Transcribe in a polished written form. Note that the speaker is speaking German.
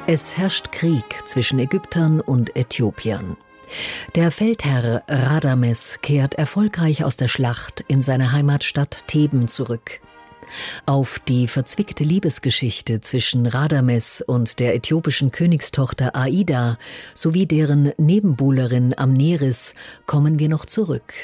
Es herrscht Krieg zwischen Ägyptern und Äthiopiern. Der Feldherr Radames kehrt erfolgreich aus der Schlacht in seine Heimatstadt Theben zurück. Auf die verzwickte Liebesgeschichte zwischen Radames und der äthiopischen Königstochter Aida sowie deren Nebenbuhlerin Amneris kommen wir noch zurück